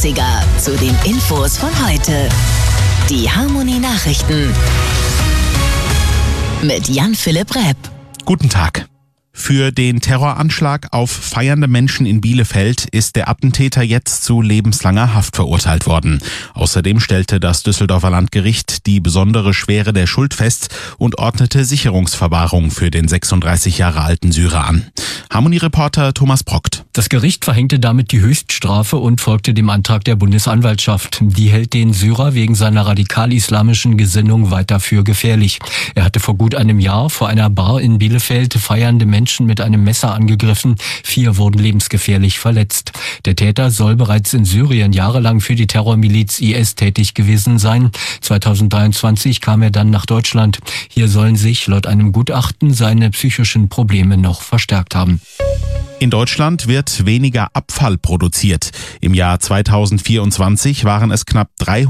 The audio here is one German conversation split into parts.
80er zu den Infos von heute. Die Harmony Nachrichten mit Jan-Philipp Repp. Guten Tag. Für den Terroranschlag auf feiernde Menschen in Bielefeld ist der Attentäter jetzt zu lebenslanger Haft verurteilt worden. Außerdem stellte das Düsseldorfer Landgericht die besondere Schwere der Schuld fest und ordnete Sicherungsverwahrung für den 36 Jahre alten Syrer an. Harmony-Reporter Thomas Brockt. Das Gericht verhängte damit die Höchststrafe und folgte dem Antrag der Bundesanwaltschaft. Die hält den Syrer wegen seiner radikal-islamischen Gesinnung weiter für gefährlich. Er hatte vor gut einem Jahr vor einer Bar in Bielefeld feiernde Menschen mit einem Messer angegriffen. 4 wurden lebensgefährlich verletzt. Der Täter soll bereits in Syrien jahrelang für die Terrormiliz IS tätig gewesen sein. 2023 kam er dann nach Deutschland. Hier sollen sich laut einem Gutachten seine psychischen Probleme noch verstärkt haben. In Deutschland wird weniger Abfall produziert. Im Jahr 2024 waren es knapp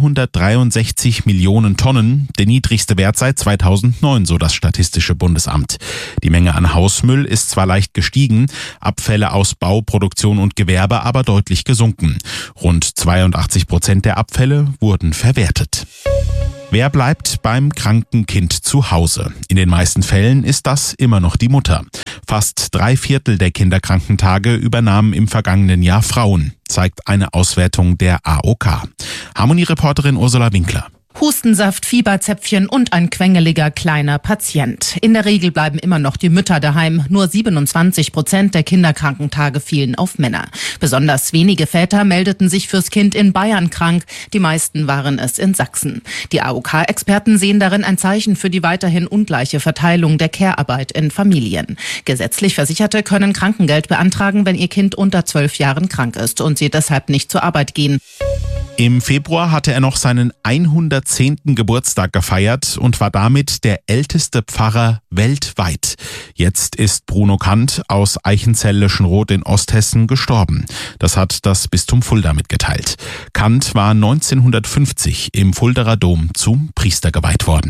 363 Millionen Tonnen, der niedrigste Wert seit 2009, so das Statistische Bundesamt. Die Menge an Hausmüll ist zwar leicht gestiegen, Abfälle aus Bau, Produktion und Gewerbe aber deutlich gesunken. Rund 82% der Abfälle wurden verwertet. Wer bleibt beim kranken Kind zu Hause? In den meisten Fällen ist das immer noch die Mutter. Fast 3/4 der Kinderkrankentage übernahmen im vergangenen Jahr Frauen, zeigt eine Auswertung der AOK. Harmony-Reporterin Ursula Winkler. Hustensaft, Fieberzäpfchen und ein quengeliger kleiner Patient. In der Regel bleiben immer noch die Mütter daheim. Nur 27% der Kinderkrankentage fielen auf Männer. Besonders wenige Väter meldeten sich fürs Kind in Bayern krank. Die meisten waren es in Sachsen. Die AOK-Experten sehen darin ein Zeichen für die weiterhin ungleiche Verteilung der Care-Arbeit in Familien. Gesetzlich Versicherte können Krankengeld beantragen, wenn ihr Kind unter 12 Jahren krank ist und sie deshalb nicht zur Arbeit gehen. Im Februar hatte er noch seinen 110. Geburtstag gefeiert und war damit der älteste Pfarrer weltweit. Jetzt ist Bruno Kant aus Eichenzell-Löschenroth in Osthessen gestorben. Das hat das Bistum Fulda mitgeteilt. Kant war 1950 im Fuldaer Dom zum Priester geweiht worden.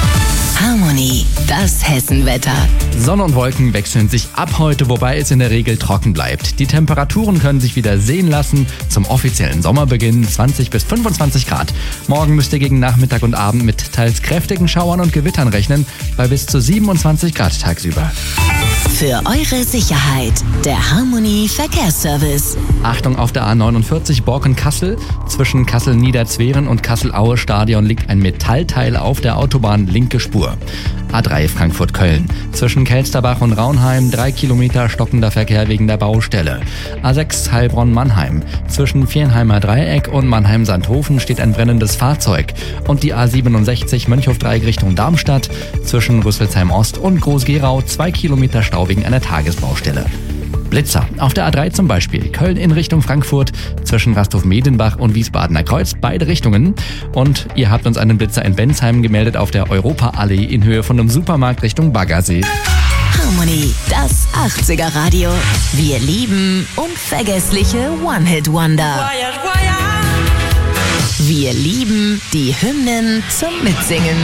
Harmony, das Hessenwetter. Sonne und Wolken wechseln sich ab heute, wobei es in der Regel trocken bleibt. Die Temperaturen können sich wieder sehen lassen. Zum offiziellen Sommerbeginn 20 bis 25 Grad. Morgen müsst ihr gegen Nachmittag und Abend mit teils kräftigen Schauern und Gewittern rechnen, bei bis zu 27 Grad tagsüber. Für eure Sicherheit, der Harmony Verkehrsservice. Achtung, auf der A49 Borken-Kassel. Zwischen Kassel-Niederzweren und Kassel-Aue-Stadion liegt ein Metallteil auf der Autobahn linke Spur. A3 Frankfurt-Köln. Zwischen Kelsterbach und Raunheim 3 Kilometer stockender Verkehr wegen der Baustelle. A6 Heilbronn-Mannheim. Zwischen Viernheimer Dreieck und Mannheim-Sandhofen steht ein brennendes Fahrzeug. Und die A67 Mönchhof-Dreieck Richtung Darmstadt. Zwischen Rüsselsheim-Ost und Groß-Gerau 2 Kilometer Stau wegen einer Tagesbaustelle. Blitzer. Auf der A3 zum Beispiel. Köln in Richtung Frankfurt, zwischen Rasthof-Medenbach und Wiesbadener Kreuz, beide Richtungen. Und ihr habt uns einen Blitzer in Bensheim gemeldet auf der Europaallee in Höhe von einem Supermarkt Richtung Baggersee. Harmony, das 80er Radio. Wir lieben unvergessliche One-Hit-Wonder. Wir lieben die Hymnen zum Mitsingen.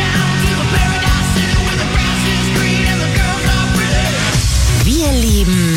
Wir lieben